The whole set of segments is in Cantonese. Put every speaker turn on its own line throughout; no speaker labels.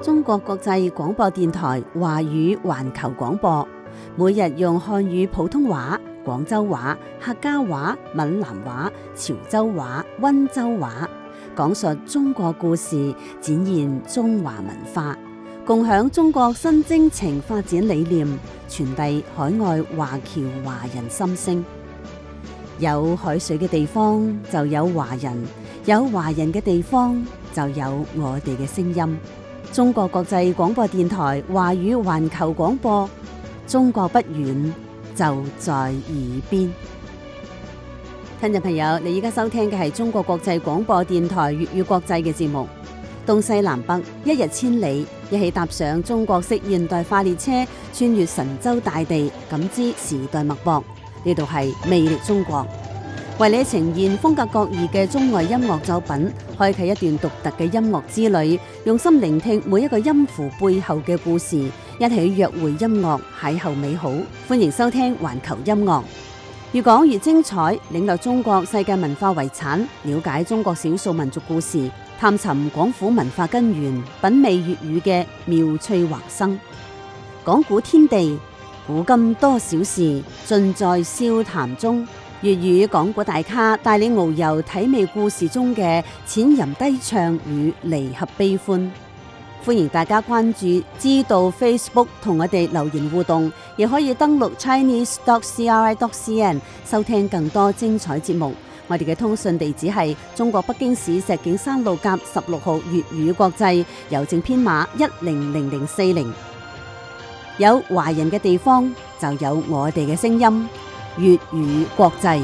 中國國際廣播電台華語環球廣播，每日用漢語普通話、廣州話、客家話、閩南話、潮州話、溫州話，講述中國故事，展現中華文化，共享中國新征程發展理念，傳遞海外華僑華人心聲。有海水嘅地方就有華人，有華人嘅地方就有我哋嘅聲音。中國國際廣播電台華語環球廣播，中國不遠，就在耳邊。聽眾朋友，你而家收聽嘅係中國國際廣播電台粵語國際嘅節目。東西南北，一日千里，一起踏上中國式現代化列車，穿越神州大地，感知時代脈搏。呢度係魅力中國，為你呈現風格各異嘅中外音樂作品，開啟一段獨特嘅音樂之旅，用心聆聽每一個音符背後嘅故事，一起約會音樂，邂逅美好。歡迎收聽環球音樂，越講越精彩，領略中國世界文化遺產，了解中國少數民族故事，探尋廣府文化根源，品味粵語嘅妙趣橫生。講古天地，古今多少事，盡在笑談中。粵語講古大咖帶你遨遊體味故事中嘅淺吟低唱與離合悲歡。歡迎大家關注知道 Facebook 同我哋留言互動，亦可以登錄 chinese.cri.cn 收聽更多精彩節目。我哋嘅通訊地址係中國北京市石景山路甲16號粵語國際，郵政編碼100040。有華人嘅地方就有我哋嘅聲音，粵語國際。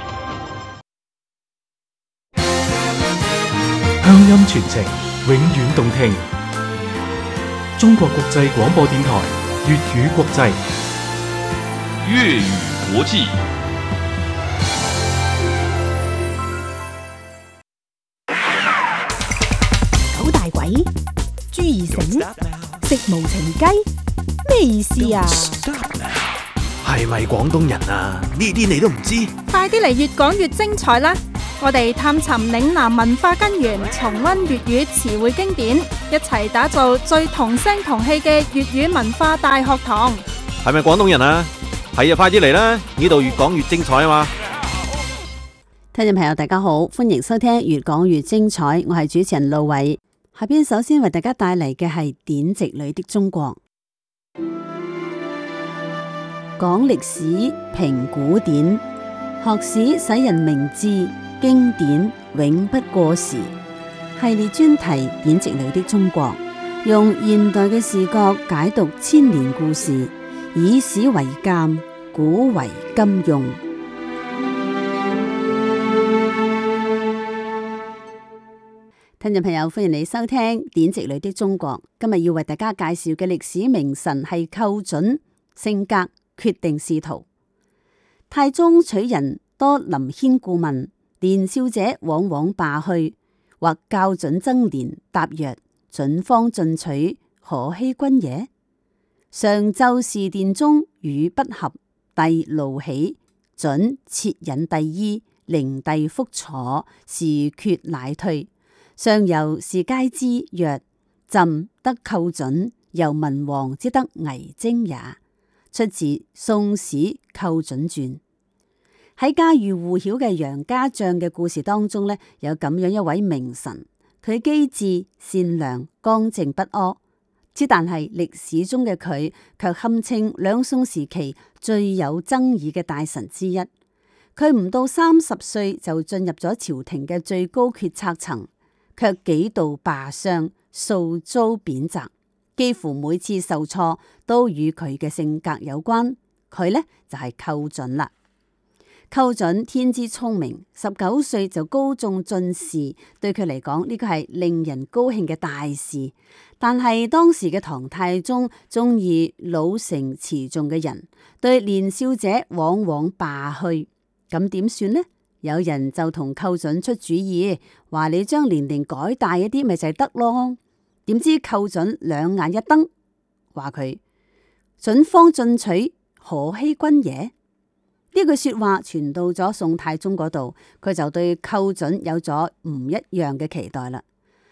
鄉音傳情，永遠動聽。中國國際廣播電台粵語國際，
粵語國際。
九大鬼、朱二嬸、食無情雞，咩意思啊？
係咪廣東人啊？呢啲你都唔知？
快啲嚟越講越精彩啦！我哋探尋嶺南文化根源，重溫粵語詞彙經典，一齊打造最同聲同氣嘅粵語文化大學堂。
係咪廣東人啊？係啊，快啲嚟啦！呢度越講越精彩啊嘛！
聽眾朋友大家好，歡迎收聽越講越精彩，我係主持人路偉。下邊首先為大家帶嚟嘅係典籍裏的中國。講歷史，評古典，學史使人明智，經典永不過時。系列專題典籍裏的中國，用現代嘅視角解讀千年故事，以史為鑑，古為今用。聽眾朋友，歡迎你收聽典籍裏的中國。今日要為大家介紹嘅歷史名臣係寇準，性格決定仕途。太宗取人多臨軒顧問，年少者往往罷去，或校準曾年，答曰：準方進取，可欺君也。上奏事殿中語不合，帝怒起，準設引帝衣，令帝復楚，事決乃退。上游士皆知，曰：朕得寇準，由文王之得魏徵也。出自《宋史寇準傳》。喺家喻戶曉嘅楊家將嘅故事當中呢，有咁樣一位名臣，佢機智善良、剛正不阿，之但係歷史中嘅佢卻堪稱兩宋時期最有爭議嘅大臣之一。佢唔到30歲就進入咗朝廷嘅最高決策層，卻幾度罷相，數遭貶謫。幾乎每次受挫都與佢嘅性格有關，佢呢就係寇準啦。寇準天資聰明，19歲就高中進士，對佢嚟講呢個係令人高興嘅大事。但係當時嘅唐太宗中意老成持重嘅人，對年少者往往罷去，咁點算呢？有人就同寇準出主意，話你將年齡改大一啲咪就係得咯。點知寇準兩眼一瞪，話佢：準方進取，可欺君也。呢句說話傳到咗宋太宗嗰度，佢就對寇準有咗唔一樣嘅期待啦。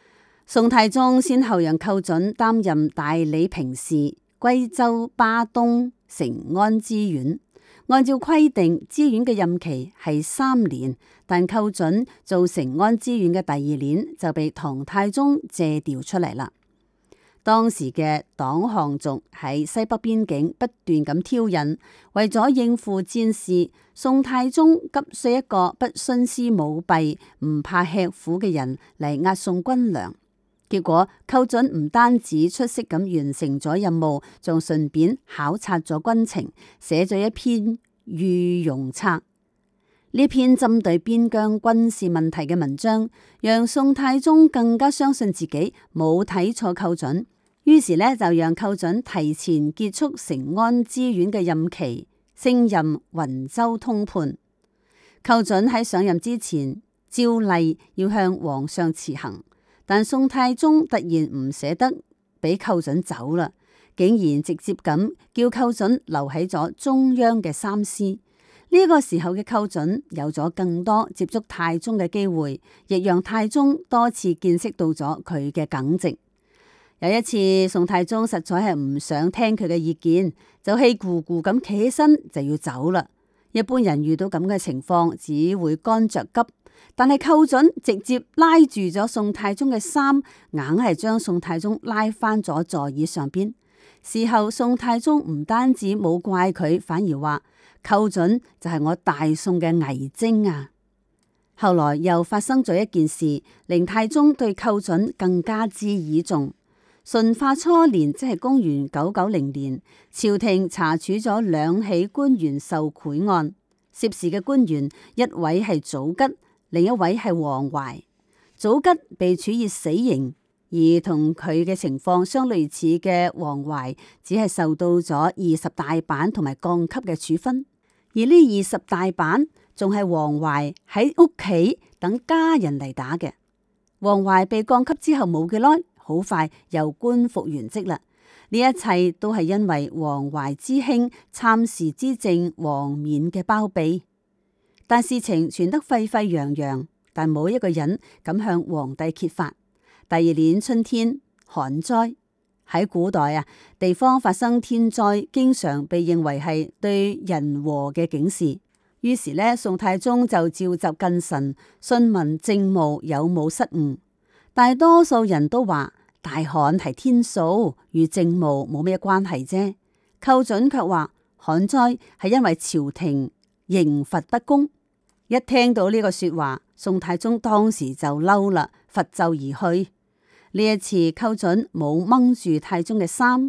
宋太宗先後讓寇準擔任大理平事、歸州巴東、成安知縣。按照規定，知縣嘅任期係3年，但寇準做成安知縣嘅第2年就被唐太宗借調出嚟啦。當時嘅黨項族喺西北邊境不斷咁挑釁，為咗應付戰事，宋太宗急需一個不徇私舞弊、唔怕吃苦嘅人嚟押送軍糧。結果寇準唔單止出色咁完成咗任務，仲順便考察咗軍情，寫咗一篇御用策。呢篇針對邊疆軍事問題嘅文章，讓宋太宗更加相信自己冇睇錯寇準，於是呢，就讓寇準提前結束成安知縣嘅任期，升任雲州通判。寇準喺上任之前，照例要向皇上辭行。但宋太宗突然唔捨得俾寇準走啦，竟然直接咁叫寇準留喺咗中央嘅三司。呢個時候嘅寇準有咗更多接觸太宗嘅機會，亦讓太宗多次見識到咗佢嘅耿直。有一次，宋太宗實在係唔想聽佢嘅意見，就氣鼓鼓咁企起身就要走啦。一般人遇到咁嘅情況，只會乾着急。但係寇準直接拉住咗宋太宗嘅衫，硬係將宋太宗拉翻咗座椅上邊。事後宋太宗唔單止冇怪佢，反而話寇準就係我大宋嘅偽精啊！後來又發生咗一件事，令太宗對寇準更加之倚重。順化初年，即係公元990年，朝廷查處咗2起官員受賄案，涉事嘅官員一位係祖吉，另一位係黃懷。祖吉被處以死刑，而同佢嘅情況相類似嘅黃懷，只係受到咗20大板同埋降級嘅處分。而呢20大板仲係黃懷喺屋企等家人嚟打嘅。黃懷被降級之後冇幾耐，好快又官復原職啦。呢一切都係因為黃懷之兄參事之政黃冕嘅包庇。但事情傳得沸沸揚揚，但冇一個人敢向皇帝揭發。第2年春天，旱災。喺古代啊，地方發生天災，經常被認為係對人禍嘅警示。於是呢，宋太宗就召集近臣，詢問政務有冇失誤。大多數人都話大旱係天數，與政務冇咩關係啫。寇準卻話旱災係因為朝廷刑罰不公。一聽到呢個說話，宋太宗當時就嬲啦，拂袖而去。呢一次寇準冇掹住太宗嘅衫，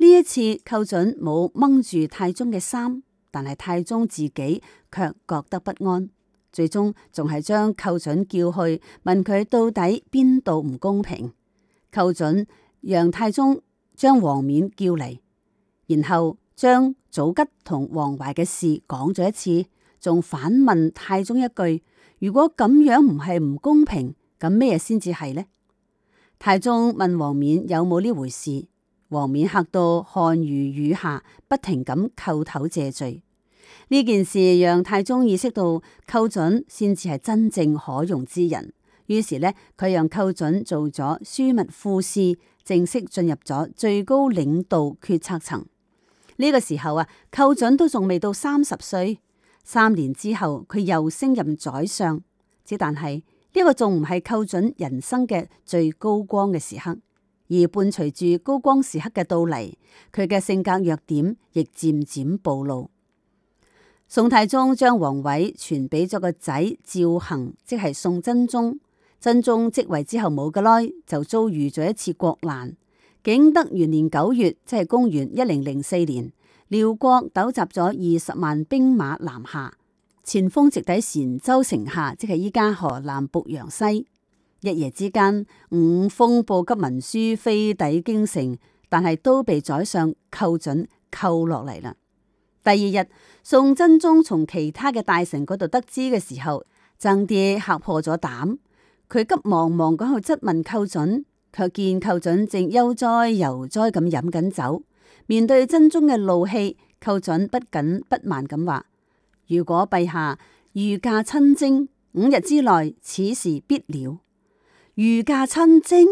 但係太宗自己卻覺得不安，最終仲係將寇準叫去，問佢到底邊度唔公平。寇準讓太宗將黃冕叫嚟，然後將祖吉同黃懷嘅事講咗一次，仲反問太宗一句：如果咁樣唔係唔公平，咁咩先至係呢？太宗問黃冕有冇呢回事，黃冕嚇到汗如雨下，不停咁叩頭謝罪。呢件事讓太宗意識到寇準先至係真正可用之人，於是呢，佢讓寇準做咗樞密副使，正式進入咗最高領導決策層。呢個時候啊，寇準都仲未到30歲。3年之後，佢又升任宰相，只但係呢個仲唔係寇準人生嘅最高光嘅時刻，而伴隨住高光時刻嘅到嚟，佢嘅性格弱點亦漸漸暴露。宋太宗將皇位傳俾咗個仔趙恒，即係宋真宗。真宗即位之後冇幾耐，就遭遇咗一次國難。景德元年9月，即係公元1004年，遼國糾集咗20萬兵馬南下，前鋒直抵澶州城下，即係依家河南濮陽西。一夜之間，5封報急文書飛抵京城，但係都被宰相寇準扣落嚟啦。第2日，宋真宗從其他嘅大臣嗰度得知嘅時候，爭啲嚇破咗膽。佢急忙忙咁去質問寇準，卻見寇準正悠哉悠哉咁飲緊酒。面對真宗嘅怒氣，寇準不緊不慢咁話：如果陛下御駕親征，5日之內此事必了。御駕親征，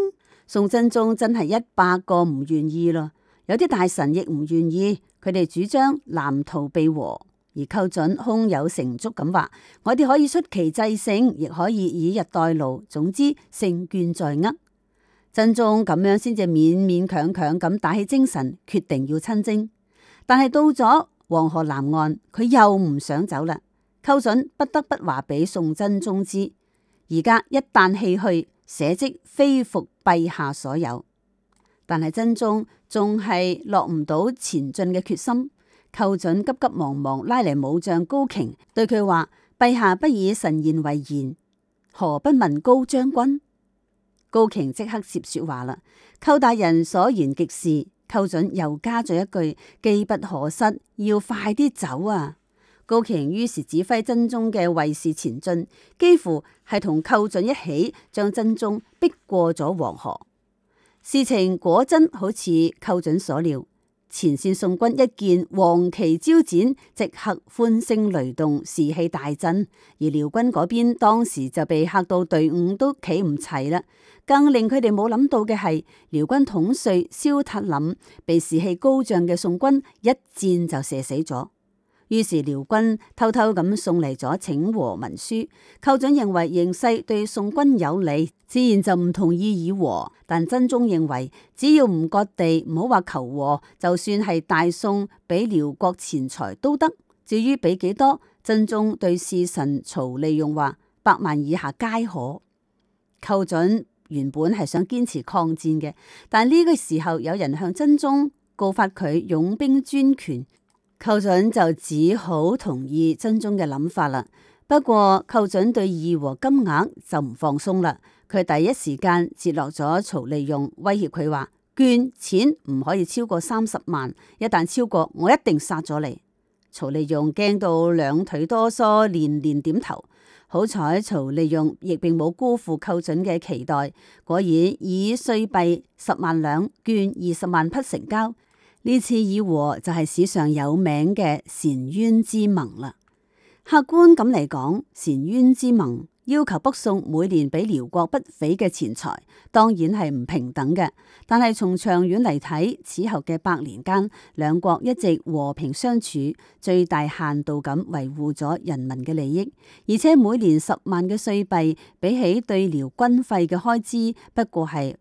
宋真宗真係100個唔願意咯，有啲大臣亦唔願意，佢哋主張南逃避和，而寇準胸有成竹咁話：我哋可以出奇制勝，亦可以以逸待勞，總之勝券在握。真宗咁樣先至勉勉強強咁打起精神，決定要親征。但係到咗黃河南岸，佢又唔想走啦。寇準不得不話俾宋真宗知：而家一旦棄去，社稷非復陛下所有。但係真宗仲係落唔到前進嘅決心。寇準急急忙忙拉嚟武將高瓊，對佢話：陛下不以臣言為言，何不問高將軍？高瓊即刻接說話啦：寇大人所言極是。寇準又加咗一句：機不可失，要快啲走啊！高瓊於是指揮真宗嘅衛士前進，幾乎係同寇準一起將真宗逼過咗黃河。事情果真好似寇準所料，前線宋軍一見黃旗招展，即刻歡聲雷動，士氣大振。而遼軍嗰邊當時就被嚇到隊伍都企唔齊啦。更令佢哋冇諗到嘅係，遼軍統帥蕭塔林被士氣高漲嘅宋軍一箭就射死咗。於是遼軍偷偷咁送嚟咗請和文書。寇準認為形勢對宋軍有利，自然就唔同意議和。但真宗認為，只要唔割地，唔好話求和，就算係大宋俾遼國錢財都得。至於俾幾多，真宗對侍臣曹利用話100萬以下皆可。寇準原本係想堅持抗戰嘅，但呢個時候有人向真宗告發佢擁兵專權，寇準就只好同意真宗嘅諗法啦。不過寇準對議和金額就唔放鬆啦，佢第一時間截落咗曹利用，威脅佢話：捐錢唔可以超過30萬，一旦超過，我一定殺咗你。曹利用驚到兩腿哆嗦，連連點頭。好彩曹利用亦並冇辜負寇準嘅期待，果然以歲幣10萬兩、絹20萬匹成交。呢次議和就係史上有名嘅澶淵之盟啦。客觀咁嚟講，澶淵之盟要求北宋每年俾遼國不菲嘅錢財，當然係唔平等嘅。但係從長遠嚟睇，此後嘅100年間，兩國一直和平相處，最大限度咁維護咗人民嘅利益。而且每年10萬嘅歲幣，比起對遼軍費嘅開支，不過係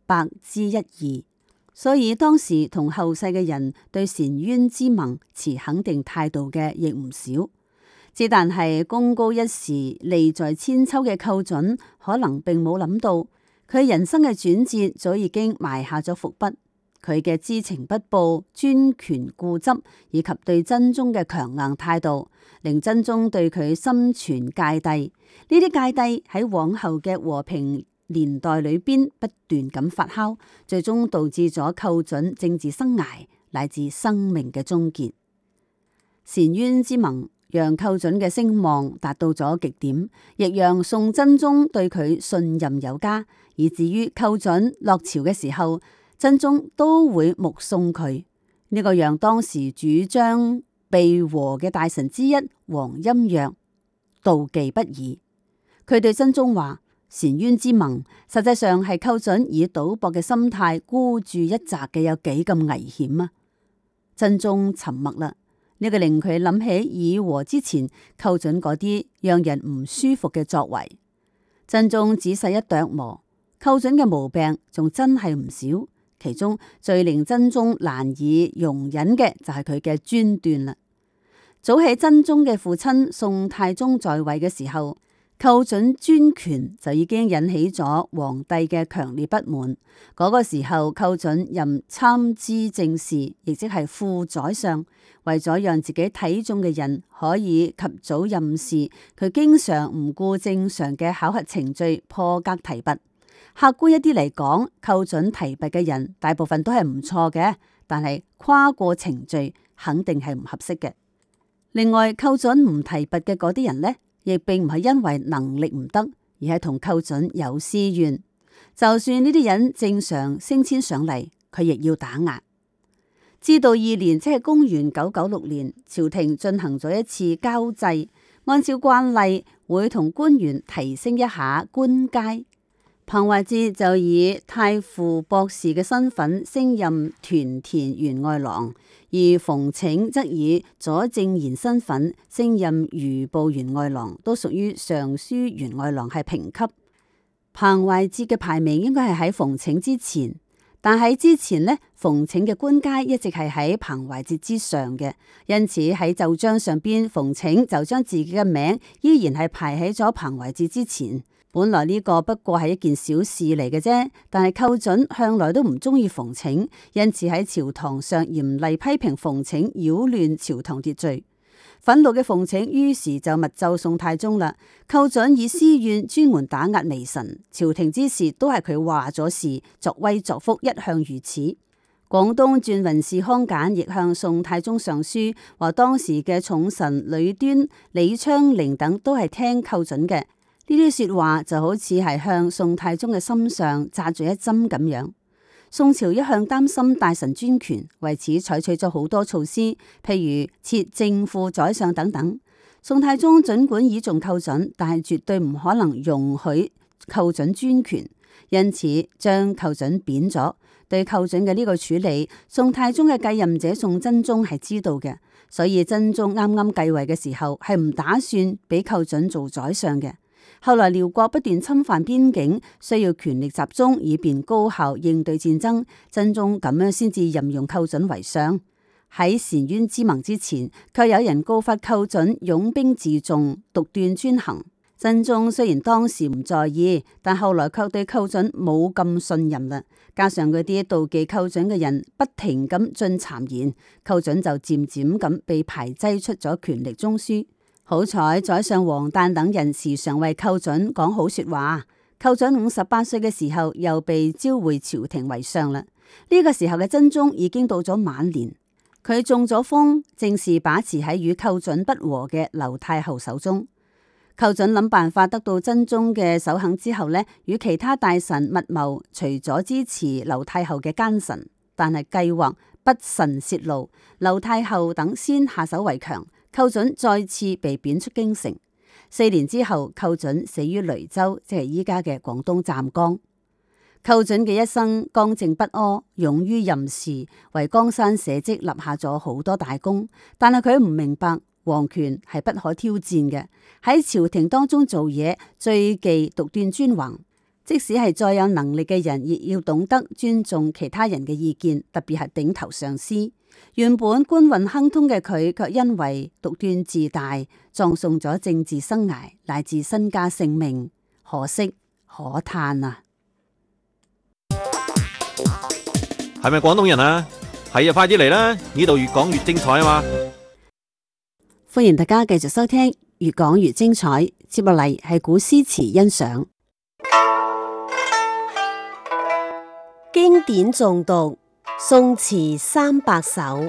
1/2。所以當時同後世嘅人對澶淵之盟持肯定態度嘅亦唔少。只但係功高一時、利在千秋嘅寇準，可能並冇諗到，佢人生嘅轉折早已經埋下咗伏筆。佢嘅知情不報、專權固執，以及對真宗嘅強硬態度，令真宗對佢心存芥蒂。呢啲芥蒂喺往後嘅和平年代裏邊不斷咁發酵，最終導致咗寇準政治生涯乃至生命嘅終結。澶淵之盟讓寇準嘅聲望達到咗極點，亦讓宋真宗對佢信任有加，以至於寇準落朝嘅時候，真宗都會目送佢。呢個讓當時主張避和嘅大臣之一王欽若妒忌不已。佢對真宗話：澶淵之盟實際上係寇準以賭博嘅心態孤注一擲嘅，有幾咁危險啊！真宗沉默啦。呢個令佢諗起議和之前寇準嗰啲讓人唔舒服嘅作為。真宗仔細一琢磨，寇準嘅毛病仲真係唔少，其中最令真宗難以容忍嘅就係佢嘅專斷啦。早喺真宗嘅父親宋太宗在位嘅時候，寇準專權就已經引起咗皇帝嘅強烈不滿。嗰個時候，寇準任參知政事，亦即係副宰相。為咗讓自己睇中嘅人可以及早任事，佢經常唔顧正常嘅考核程序，破格提拔。客觀一啲嚟講，寇準提拔嘅人大部分都係唔錯嘅，但係跨過程序肯定係唔合適嘅。另外，寇準唔提拔嘅嗰啲人呢，亦並唔係因為能力唔得，而係同寇準有私怨。就算呢啲人正常升遷上嚟，佢亦要打壓。至道2年，即係公元996年，朝廷進行咗一次交際，按照慣例會同官員提升一下官階。 彭懷哲就以太傅博士嘅身份升任團田員外郎，而馮請則以左正賢身份升任餘部員外郎，都屬於尚書員外郎，係平級。彭懷哲嘅排名應該係喺馮請之前，但喺之前呢，馮請嘅官階一直係喺彭懷哲之上嘅，因此喺奏章上邊，馮請就將自己嘅名依然係排喺咗彭懷哲之前。本來呢個不過係一件小事嚟嘅啫，但係寇準向來都唔中意馮請，因此喺朝堂上嚴厲批評馮請擾亂朝堂秩序。憤怒嘅馮請於是就密奏宋太宗啦。寇準以私怨專門打壓微臣，朝廷之事都係佢話咗事，作威作福一向如此。廣東轉運使康簡亦向宋太宗上書，話當時嘅重臣呂端、李昌齡等都係聽寇準嘅。呢啲說話就好似係向宋太宗嘅心上扎住一針咁樣。宋朝一向擔心大臣專權，為此採取咗好多措施，譬如設正副宰相等等。宋太宗盡管倚重寇準，但係絕對唔可能容許寇準專權，因此將寇準貶咗。對寇準嘅呢個處理，宋太宗嘅繼任者宋真宗係知道嘅，所以真宗啱啱繼位嘅時候係唔打算俾寇準做宰相嘅。後來遼國不斷侵犯邊境，需要權力集中以便高效應對戰爭，真宗咁樣先至任用寇準為相。喺澶淵之盟之前，卻有人告發寇準擁兵自重、獨斷專行。真宗雖然當時唔在意，但後來卻對寇準冇咁信任啦。加上嗰啲妒忌寇準嘅人不停咁進讒言，寇準就漸漸咁被排擠出咗權力中樞。好彩宰相王誕等人時常為寇準講好說話。寇準58歲嘅時候又被召回朝廷為相啦。呢個時候嘅真宗已經到咗晚年，佢中咗風，正是把持喺與寇準不和嘅劉太后手中。寇準諗辦法得到真宗嘅首肯之後呢，與其他大臣密謀，除咗支持劉太后嘅奸臣，但係計劃不慎泄露，劉太后等先下手為強。寇準再次被貶出京城，4年之後，寇準死於雷州，即係依家嘅廣東湛江。寇準嘅一生剛正不阿，勇於任事，為江山社稷立下咗好多大功。但係佢唔明白皇權係不可挑戰嘅，喺朝廷當中做嘢最忌獨斷專橫。即使係再有能力嘅人，亦要懂得尊重其他人嘅意見，特別係頂頭上司。原本官運亨通嘅佢，卻因為獨斷自大，葬送咗政治生涯乃至身家性命，可惜可嘆啊！
係咪廣東人啊？係啊，快啲嚟啦！呢度越講越精彩啊嘛！
歡迎大家繼續收聽，越講越精彩。接落嚟係古詩詞欣賞，經典誦讀。宋詞300首，《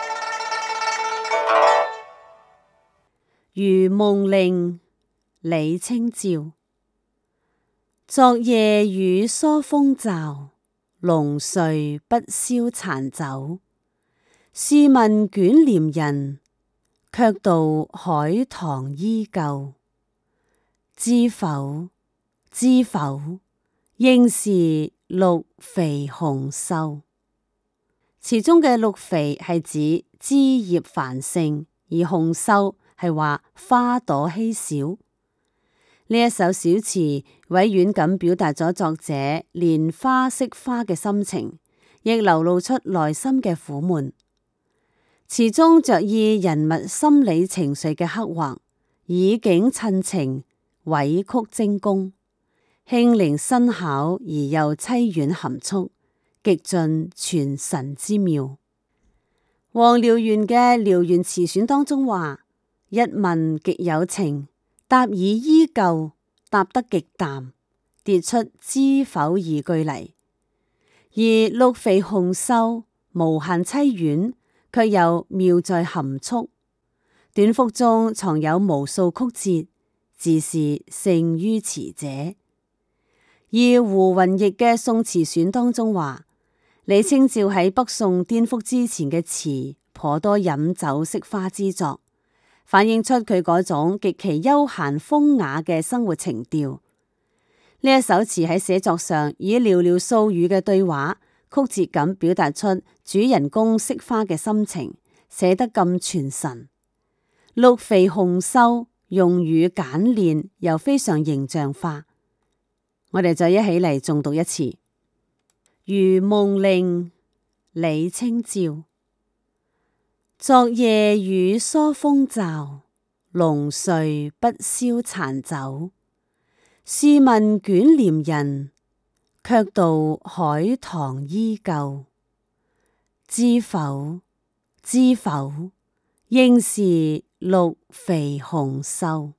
如夢令》李清照。昨夜雨疏風驟，濃睡不消殘酒。試問卷簾人，卻道海棠依舊。知否？知否？應是綠肥紅瘦。詞中嘅綠肥係指枝葉繁盛，而紅瘦係話花朵稀少。呢一首小詞委婉咁表達咗作者憐花惜花嘅心情，亦流露出內心嘅苦悶。詞中着意人物心理情緒嘅刻畫，以景襯情，委曲精工，輕靈新巧而又淒婉含蓄，極盡傳神之妙。黃遼源嘅遼源詞選當中話：一問極有情，答以依舊，答得極淡，跌出知否二句嚟。而綠肥紅瘦無限淒婉，卻又妙在含蓄。短幅中藏有無數曲折，自是勝於詞者。而胡雲翼嘅宋詞選當中話：李清照喺北宋顛覆之前嘅詞頗多飲酒惜花之作，反映出佢嗰種極其悠閒風雅嘅生活情調。 呢一首詞喺寫作上以寥寥數語嘅對話，曲折咁表達出主人公惜花嘅心情，寫得咁傳神。綠肥紅瘦，用語簡練又非常形象化。我哋就一起嚟誦讀一次《如夢令》李清照。昨夜雨疏風驟，濃睡不消殘酒。試問卷簾人，卻道海棠依舊。知否知否，應是綠肥紅瘦。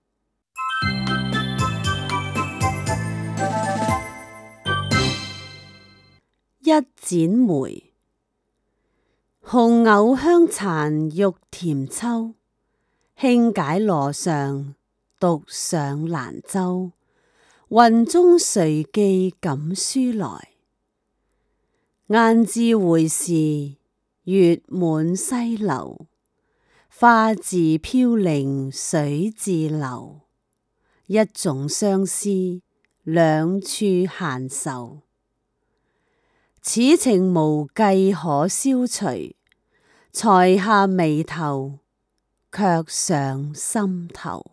一剪梅，紅藕香殘玉甜秋。輕解羅裳，獨上蘭舟。雲中誰寄錦書來？雁字回時，月滿西樓。花自飄零水自流，一種相思，兩處閒愁。此情無計可消除，才下眉頭，卻上心頭。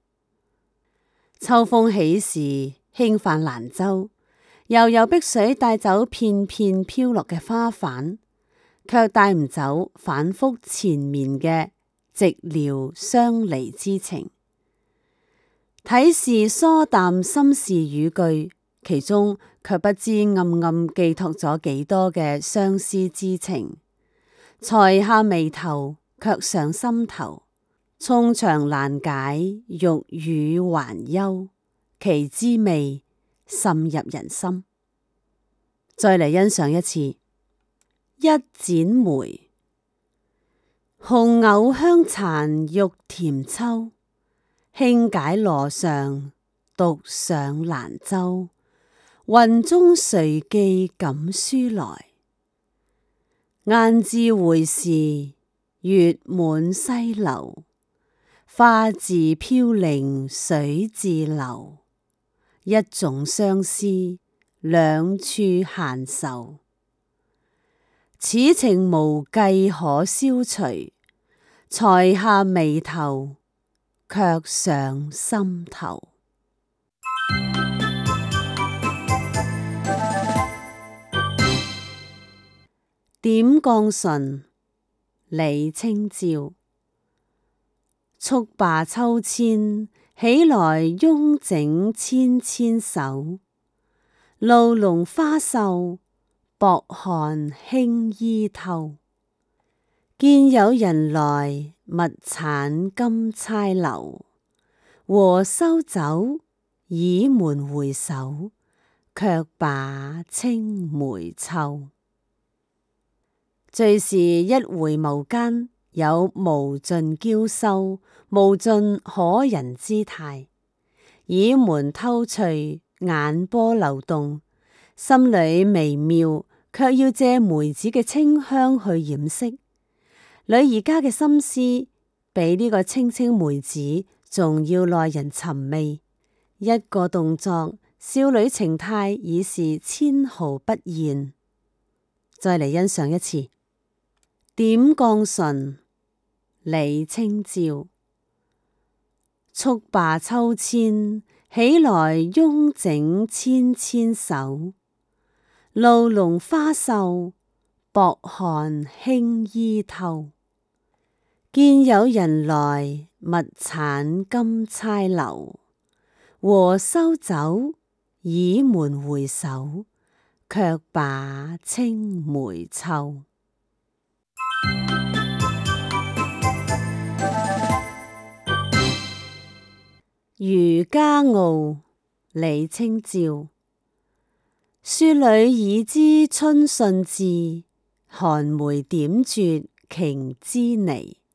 秋風起時，輕泛蘭舟，悠悠碧水帶走片片飄落嘅花瓣，卻帶唔走反覆纏綿嘅寂寥相離之情。睇似疏淡心事語句，其中卻不知暗暗寄託咗幾多嘅相思之情。才下眉頭，卻上心頭。衷腸難解，欲語還休，其滋味滲入人心。再嚟欣賞一次《一剪梅》。紅藕香殘玉甜秋，輕解羅裳，獨上蘭舟。雲中誰寄錦書來？雁字回時，月滿西樓。花自飄零水自流，一種相思，兩處閒愁。此情無計可消除，才下眉頭，卻上心頭。點絳唇，李清照。速罷秋千，起來慵整纖纖手。露濃花瘦，薄汗輕衣透。見有人來，勿產金釵留。和收酒，倚門回首，卻把青梅嗅。敘是一回眸間，有無盡嬌羞，無盡可人之態。倚門偷趣，眼波流動，心裏微妙，卻要借梅子嘅清香去掩飾。女兒家嘅心思，比呢個青青梅子仲要耐人尋味。一個動作，少女情態已是纖毫不現。再嚟欣賞一次《點絳唇》李清照。速罷秋千，起來慵整纖纖手。露濃花瘦，薄汗輕衣透。見有人來，勿產金釵留。和收酒，倚門回首，卻把青梅嗅。漁家傲，李清照。書裏已知春信至，寒梅點綴瓊枝泥。